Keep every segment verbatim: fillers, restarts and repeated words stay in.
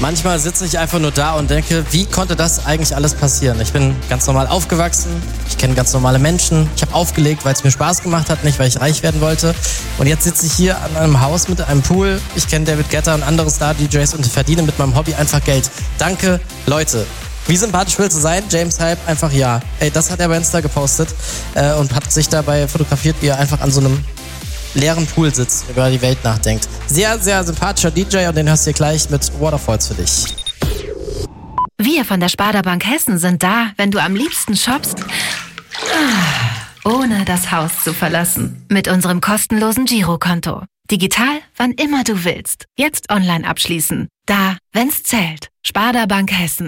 Manchmal sitze ich einfach nur da und denke, wie konnte das eigentlich alles passieren? Ich bin ganz normal aufgewachsen, ich kenne ganz normale Menschen, ich habe aufgelegt, weil es mir Spaß gemacht hat, nicht weil ich reich werden wollte. Und jetzt sitze ich hier an einem Haus mit einem Pool, ich kenne David Guetta und andere Star-D Js und verdiene mit meinem Hobby einfach Geld. Danke, Leute. Wie sympathisch willst du sein? James Hype, einfach ja. Ey, das hat er bei Insta gepostet äh, und hat sich dabei fotografiert, wie er einfach an so einem leeren Pool sitzt, über die Welt nachdenkt. Sehr, sehr sympathischer D J und den hörst du hier gleich mit Waterfalls für dich. Wir von der Sparda Bank Hessen sind da, wenn du am liebsten shoppst, ohne das Haus zu verlassen. Mit unserem kostenlosen Girokonto. Digital, wann immer du willst. Jetzt online abschließen. Da, wenn's zählt. Sparda Bank Hessen.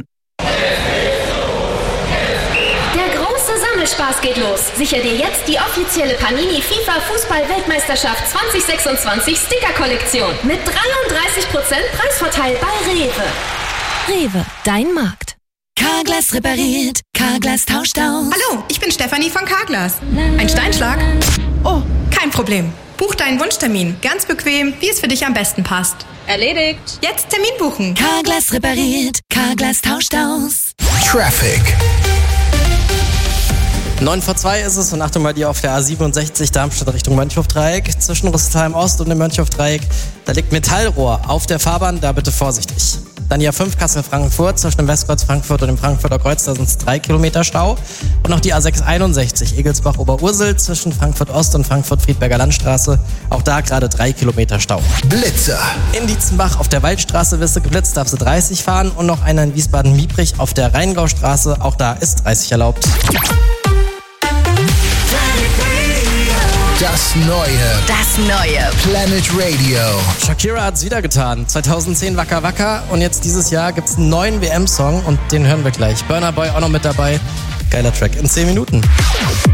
Der große Sammelspaß geht los. Sicher dir jetzt die offizielle Panini FIFA Fußball-Weltmeisterschaft zwanzig sechsundzwanzig Sticker-Kollektion mit dreiunddreißig Prozent Preisvorteil bei Rewe. Rewe, dein Markt. Carglass repariert, Carglass tauscht aus. Hallo, ich bin Stefanie von Carglass. Ein Steinschlag? Oh, kein Problem. Buch deinen Wunschtermin. Ganz bequem, wie es für dich am besten passt. Erledigt. Jetzt Termin buchen. Carglass repariert, Carglass tauscht aus. Traffic. neun vor zwei ist es und Achtung bei dir auf der A siebenundsechzig Darmstadt Richtung Mönchhofdreieck. Zwischen Rüsselsheim Ost und dem Mönchhofdreieck, da liegt Metallrohr auf der Fahrbahn, da bitte vorsichtig. Dann die A fünf Kassel-Frankfurt, zwischen dem Westkreuz Frankfurt und dem Frankfurter Kreuz, da sind es drei Kilometer Stau. Und noch die A sechs einundsechzig Egelsbach-Oberursel, zwischen Frankfurt Ost und Frankfurt-Friedberger Landstraße, auch da gerade drei Kilometer Stau. Blitzer. In Dietzenbach auf der Waldstraße wirst du geblitzt, darfst du dreißig fahren. Und noch einer in Wiesbaden-Miebrich auf der Rheingaustraße, auch da ist dreißig erlaubt. Das Neue. Das Neue. Planet Radio. Shakira hat's wieder getan. zweitausendzehn Wacker Wacker und jetzt dieses Jahr gibt's einen neuen W M-Song und den hören wir gleich. Burna Boy auch noch mit dabei. Geiler Track in zehn Minuten.